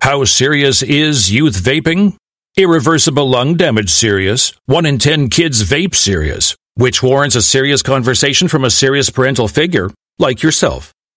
How serious is youth vaping? Irreversible lung damage serious. 1 in 10 kids vape serious, which warrants a serious conversation from a serious parental figure like yourself.